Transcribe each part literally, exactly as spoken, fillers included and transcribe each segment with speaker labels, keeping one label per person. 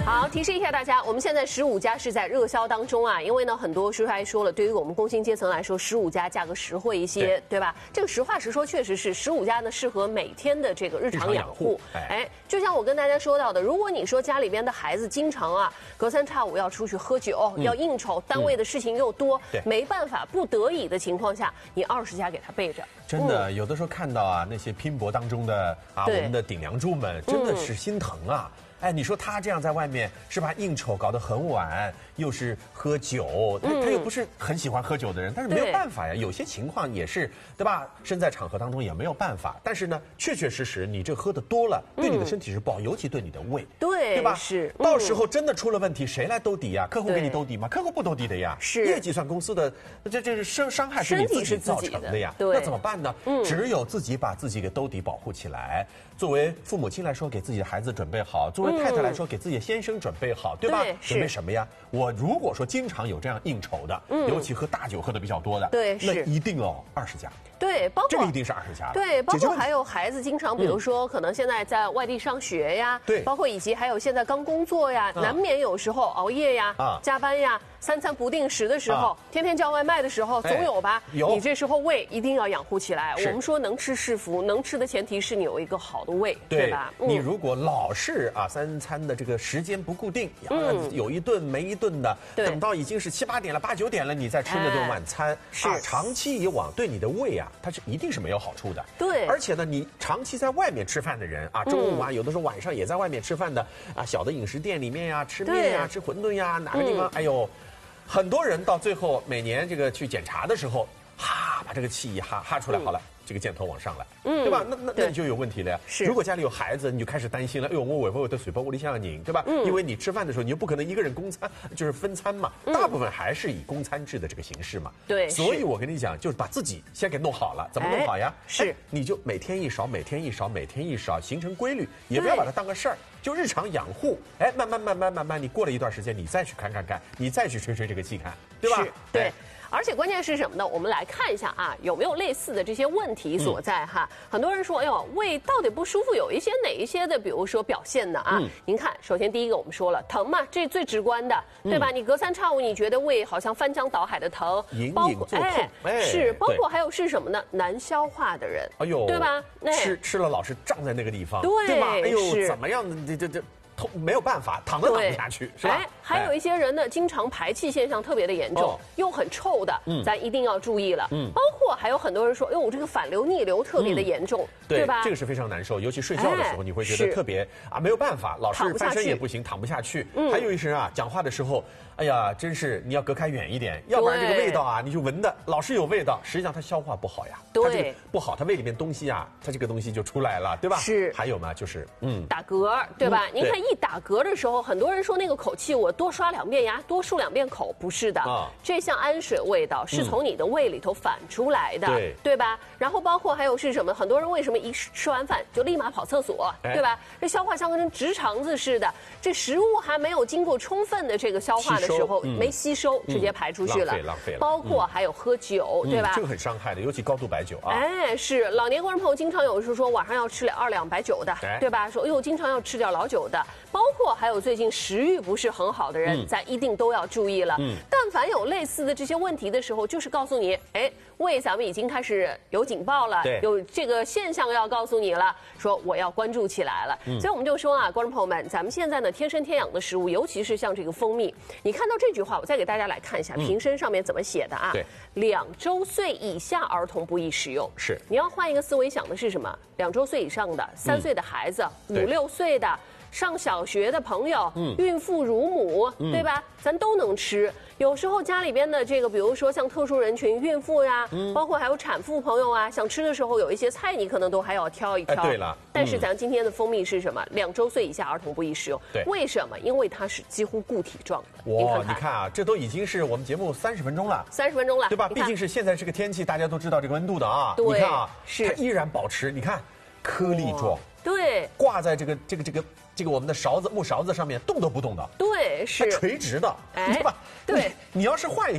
Speaker 1: 好，提示一下大家，我们现在十五家是在热销当中啊，因为呢，很多叔叔还说了，对于我们工薪阶层来说，十五家价格实惠一些， 对, 对吧？这个实话实说，确实是十五家呢适合每天的这个日常养护。哎, 哎，就像我跟大家说到的，如果你说家里边的孩子经常啊隔三差五要出去喝酒，嗯、要应酬，单位的事情又多，嗯、没办法，不得已的情况下，你二十家给他备着。
Speaker 2: 真的，嗯、有的时候看到啊那些拼搏当中的啊我们的顶梁柱们，真的是心疼啊。嗯哎，你说他这样在外面是吧？应酬搞得很晚，又是喝酒，他、嗯、他又不是很喜欢喝酒的人，但是没有办法呀。有些情况也是，对吧？身在场合当中也没有办法。但是呢，确确实实你这喝得多了，对你的身体是不好，嗯、尤其对你的胃，
Speaker 1: 对
Speaker 2: 对吧？
Speaker 1: 是，
Speaker 2: 到时候真的出了问题，谁来兜底呀？客户给你兜底吗？客户不兜底的呀。
Speaker 1: 是，
Speaker 2: 业绩算公司的，这这是伤伤害是你自己造成的呀。
Speaker 1: 对，
Speaker 2: 那怎么办呢？嗯，只有自己把自己给兜底保护起来。作为父母亲来说，给自己的孩子准备好；作为太太来说，给自己的先生准备好，对吧？
Speaker 1: 对，
Speaker 2: 准备什么呀？我如果说经常有这样应酬的，嗯、尤其喝大酒喝的比较多的，
Speaker 1: 对，
Speaker 2: 那一定要二十家。
Speaker 1: 对，包括
Speaker 2: 这个一定是二十家的。
Speaker 1: 对，包括还有孩子经常，比如说可能现在在外地上学呀，
Speaker 2: 对，
Speaker 1: 包括以及还有现在刚工作呀，难免有时候熬夜呀、啊、加班呀。三餐不定时的时候，啊、天天叫外卖的时候，总有吧？
Speaker 2: 哎、有。
Speaker 1: 你这时候胃一定要养护起来。我们说能吃是福，能吃的前提是你有一个好的胃， 对, 对吧？
Speaker 2: 嗯、你如果老是啊三餐的这个时间不固定，嗯、有一顿没一顿的，等到已经是七八点了、八九点了，你再吃那顿晚餐，哎、
Speaker 1: 是
Speaker 2: 啊，长期以往对你的胃啊，它是一定是没有好处的。
Speaker 1: 对。
Speaker 2: 而且呢，你长期在外面吃饭的人啊，中午啊，嗯、有的时候晚上也在外面吃饭的啊，小的饮食店里面呀，吃面呀，吃馄饨呀，哪个地方，嗯、哎呦。很多人到最后每年这个去检查的时候，哈，把这个气一哈哈出来，好了，嗯、这个箭头往上来，嗯，对吧？那那那你就有问题了呀。
Speaker 1: 是，
Speaker 2: 如果家里有孩子，你就开始担心了。哎呦，我尾巴我的水包我里向拧，对吧？嗯，因为你吃饭的时候，你又不可能一个人公餐，就是分餐嘛，嗯、大部分还是以公餐制的这个形式嘛。
Speaker 1: 对，
Speaker 2: 所以我跟你讲，就是把自己先给弄好了。怎么弄好呀？
Speaker 1: 哎、是，
Speaker 2: 你就每天一勺，每天一勺，每天一勺，形成规律，也不要把它当个事儿。就日常养护，哎，慢慢慢慢慢慢，你过了一段时间，你再去看看看，你再去吹吹这个气看，对吧？
Speaker 1: 是，对。哎，而且关键是什么呢？我们来看一下啊，有没有类似的这些问题所在哈？嗯、很多人说，哎呦，胃到底不舒服，有一些哪一些的，比如说表现呢啊？嗯、您看，首先第一个我们说了，疼嘛，这最直观的，对吧？嗯、你隔三差五，你觉得胃好像翻江倒海的疼，
Speaker 2: 隐隐作痛，哎，
Speaker 1: 哎是，包括还有是什么呢？难消化的人，
Speaker 2: 哎呦，
Speaker 1: 对吧？
Speaker 2: 吃吃了老是胀在那个地方，
Speaker 1: 对，
Speaker 2: 对吧？哎呦，
Speaker 1: 是
Speaker 2: 怎么样？这这这。没有办法，躺都躺不下去，是吧？哎，
Speaker 1: 还有一些人呢，经常排气现象特别的严重，哦、又很臭的，嗯、咱一定要注意了。嗯，包括还有很多人说，哎呦，我这个反流逆流特别的严重，嗯、
Speaker 2: 对,
Speaker 1: 对吧？
Speaker 2: 这个是非常难受，尤其睡觉的时候，哎、你会觉得特别啊，没有办法，老是翻身也不行，躺不下去。嗯、还有一些人啊，讲话的时候，哎呀，真是你要隔开远一点，要不然这个味道啊，你就闻的老是有味道，实际上它消化不好呀，
Speaker 1: 对，
Speaker 2: 它这个不好，它胃里面东西啊，它这个东西就出来了，对吧？
Speaker 1: 是。
Speaker 2: 还有嘛，就是嗯，
Speaker 1: 打嗝，对吧？
Speaker 2: 嗯、
Speaker 1: 您看一打嗝的时候。很多人说那个口气，我多刷两遍牙，多漱两遍口，不是的，啊、这像氨水味道是从你的胃里头反出来的，
Speaker 2: 嗯、对
Speaker 1: 对吧？然后包括还有是什么？很多人为什么一吃完饭就立马跑厕所，哎、对吧？这消化像跟直肠子似的，这食物还没有经过充分的这个消化的时候，嗯、没吸收，直接排出去了，
Speaker 2: 浪费浪费了。
Speaker 1: 包括还有喝酒，
Speaker 2: 嗯、
Speaker 1: 对吧？
Speaker 2: 这个很伤害的，尤其高度白酒啊。
Speaker 1: 哎，是老年观众朋友经常有时说晚上要吃两二两白酒的，
Speaker 2: 哎、
Speaker 1: 对吧？说哎呦，经常要吃点老酒的，包括还有最近食欲不是很好的人，嗯、咱一定都要注意了。嗯、但凡有类似的这些问题的时候，就是告诉你，哎，胃咱们已经开始有警报了，有这个现象要告诉你了，说我要关注起来了。嗯、所以我们就说啊，观众朋友们，咱们现在呢天生天养的食物，尤其是像这个蜂蜜，你看到这句话，我再给大家来看一下瓶身上面怎么写的啊？
Speaker 2: 对，
Speaker 1: 两周岁以下儿童不宜食用。
Speaker 2: 是，
Speaker 1: 你要换一个思维想的是什么？两周岁以上的，三岁的孩子，五六岁的。上小学的朋友，嗯、孕妇、乳母，嗯、对吧？咱都能吃。有时候家里边的这个，比如说像特殊人群、孕妇呀，嗯、包括还有产妇朋友啊，想吃的时候有一些菜你可能都还要挑一挑。
Speaker 2: 哎、对了，
Speaker 1: 但是咱今天的蜂蜜是什么？两周岁以下儿童不宜食用。
Speaker 2: 对，
Speaker 1: 为什么？因为它是几乎固体状的。
Speaker 2: 哇，你看啊，这都已经是我们节目三十分钟了，
Speaker 1: 三十分钟了，
Speaker 2: 对吧？毕竟是现在这个天气，大家都知道这个温度的啊。
Speaker 1: 对，
Speaker 2: 你看啊，
Speaker 1: 是
Speaker 2: 它依然保持，你看颗粒状。
Speaker 1: 对，
Speaker 2: 挂在这个这个这个这个我们的勺子木勺子上面，动都不动的。
Speaker 1: 对，是
Speaker 2: 它垂直的，
Speaker 1: 哎、
Speaker 2: 对吧？
Speaker 1: 对，
Speaker 2: 你, 你要是换一个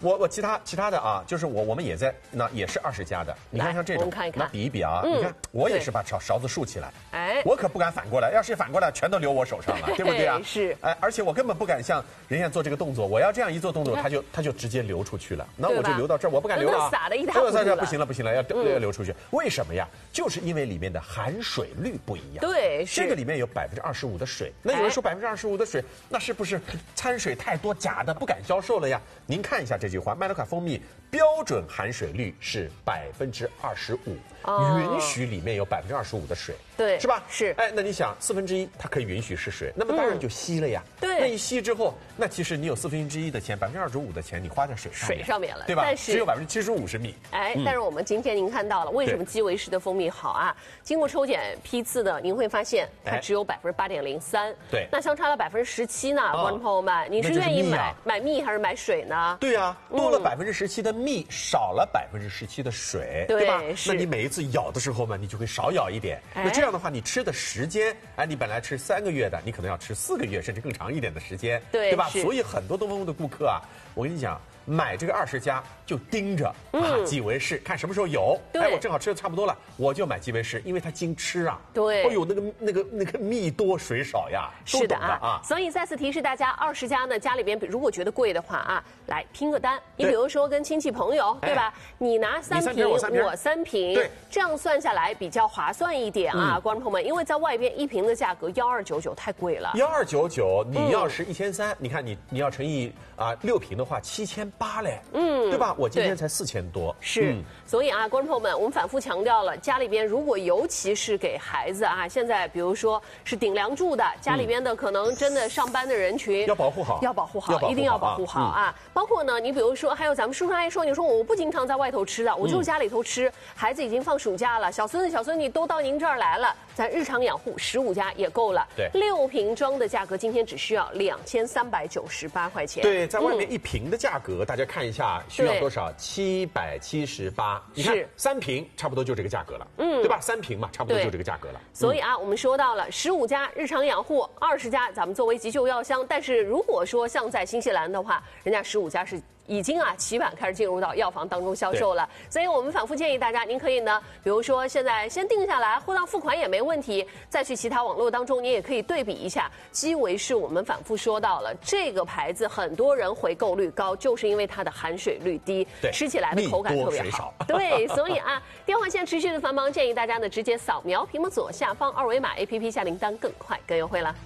Speaker 2: 我我其他其他的啊，就是我我们也在那也是二十加的。你看像这种，
Speaker 1: 看一看
Speaker 2: 那比一比啊，你看我也是把勺勺子竖起来，哎，我可不敢反过来，要是反过来全都流我手上了，对不对啊？
Speaker 1: 是，
Speaker 2: 哎，而且我根本不敢像人家做这个动作，我要这样一做动作，它就它就直接流出去了，那我就流到这儿，我不敢流了，
Speaker 1: 洒的一塌糊涂了，
Speaker 2: 不行了不行了，要要流出去，为什么呀？就是因为里面的含水率不一样，
Speaker 1: 对，
Speaker 2: 这个里面有百分之二十五的水，那有人说百分之二十五的水，那是不是掺水太多，假的不敢销售了呀？您看一下这句话，麦乐卡蜂蜜标准含水率是百分之二十五，允许里面有百分之二十五的水，
Speaker 1: 对，
Speaker 2: 是吧？
Speaker 1: 是，
Speaker 2: 哎，那你想四分之一它可以允许是水，那么当然就稀了呀。
Speaker 1: 对，
Speaker 2: 那一稀之后，那其实你有四分之一的钱，百分之二十五的钱你花在水上
Speaker 1: 水上面了，
Speaker 2: 对吧？
Speaker 1: 但是
Speaker 2: 只有百分之七十五是蜜。
Speaker 1: 哎，但是我们今天您看到了，为什么基维氏的蜂蜜好啊？经过抽检批次的，您会发现它只有百分之八点零三，对，那相差了百分之十七呢，观众朋友们，你是愿意买买蜜还是买水呢？
Speaker 2: 对呀，多了百分之十七的蜜，少了百分之十七的水，对吧？那你每一次咬的时候嘛，你就会少咬一点。那这样的话，你吃的时间，哎，你本来吃三个月的，你可能要吃四个月，甚至更长一点的时间，对吧？所以很多东风的顾客啊，我跟你讲。买这个二十加就盯着啊基维氏，看什么时候有。哎，我正好吃的差不多了，我就买基维氏，因为它经吃啊。
Speaker 1: 对，
Speaker 2: 哦呦，那个那个那个蜜多水少呀。
Speaker 1: 是的啊，所以再次提示大家，二十加呢家里边如果觉得贵的话啊，来拼个单。你比如说跟亲戚朋友，对吧？你拿三瓶，我三瓶，对，这样算下来比较划算一点啊，观众朋友们，因为在外边一瓶的价格幺二九九太贵了。
Speaker 2: 幺二九九，你要是一千三，你看你你要乘以啊六瓶的话，七千。八嘞，嗯，对吧？我今天才四千多，
Speaker 1: 是，嗯、所以啊，观众朋友们，我们反复强调了，家里边如果尤其是给孩子啊，现在比如说是顶梁柱的，家里边的可能真的上班的人群，
Speaker 2: 要保护好，
Speaker 1: 要保护好，一定要保护好啊！嗯、包括呢，你比如说还有咱们叔叔阿姨说，你说我不经常在外头吃的，我就家里头吃，嗯、孩子已经放暑假了，小孙子、小孙女都到您这儿来了，咱日常养护十五加也够了，
Speaker 2: 对，
Speaker 1: 六瓶装的价格今天只需要两千三百九十八块钱，
Speaker 2: 对，在外面一瓶的价格。嗯大家看一下需要多少？七百七十八。你看三瓶差不多就这个价格了，嗯，对吧？三瓶嘛，差不多就这个价格了。
Speaker 1: 所以啊，我们说到了十五加日常养护，二十加咱们作为急救药箱。但是如果说像在新西兰的话，人家十五加是。已经啊，起版开始进入到药房当中销售了，所以我们反复建议大家，您可以呢，比如说现在先定下来，货到付款也没问题，再去其他网络当中，你也可以对比一下。基维氏我们反复说到了，这个牌子很多人回购率高，就是因为它的含水率低，吃起来的口感特别好。对，所以啊，电话线持续的繁忙，建议大家呢直接扫描屏幕左下方二维码 A P P 下订单，更快更优惠了。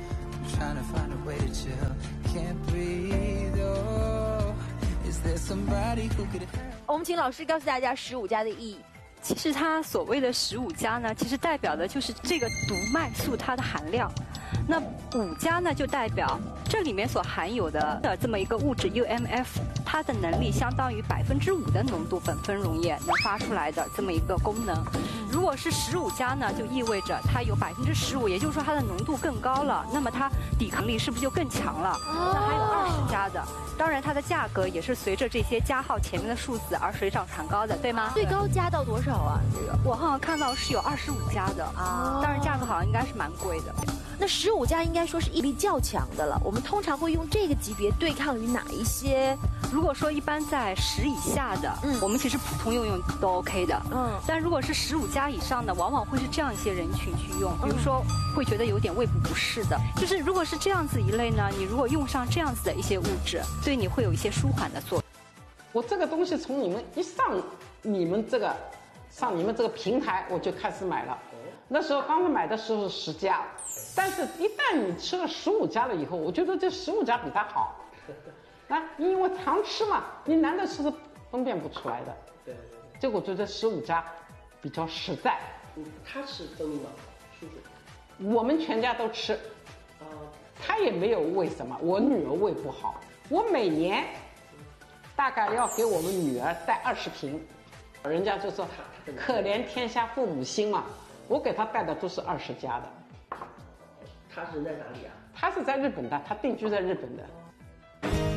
Speaker 3: 我们请老师告诉大家十五加的意义。
Speaker 4: 其实它所谓的十五加呢，其实代表的就是这个毒麦素它的含量。那五加呢，就代表这里面所含有的的这么一个物质 U M F， 它的能力相当于百分之五的浓度苯酚溶液能发出来的这么一个功能。如果是十五加呢，就意味着它有百分之十五，也就是说它的浓度更高了，那么它抵抗力是不是就更强了？那还有二十加的，当然它的价格也是随着这些加号前面的数字而水涨船高的，对吗？
Speaker 3: 最高加到多少啊？这个
Speaker 4: 我好像看到是有二十五加的啊，当然价格好像应该是蛮贵的。
Speaker 3: 那十五加应该说是毅力较强的了。我们通常会用这个级别对抗于哪一些？
Speaker 4: 如果说一般在十以下的，嗯，我们其实普通用用都 OK 的，嗯。但如果是十五加以上的，往往会是这样一些人群去用，比如说会觉得有点胃部不适的。就是如果是这样子一类呢，你如果用上这样子的一些物质，对你会有一些舒缓的作用。
Speaker 5: 我这个东西从你们一上你们这个上你们这个平台我就开始买了。那时候刚刚买的时候是十加，但是一旦你吃了十五加了以后，我觉得这十五加比它好。啊，因为常吃嘛，你男的吃是分辨不出来的。对。这个我觉得十五加比较实在。
Speaker 6: 嗯，他吃分泌吗？叔叔？
Speaker 5: 我们全家都吃。啊。他也没有为什么，我女儿胃不好，我每年大概要给我们女儿带二十瓶，人家就说可怜天下父母心嘛。我给他带的都是二十加的。
Speaker 6: 他是在哪里啊？
Speaker 5: 他是在日本的，他定居在日本的。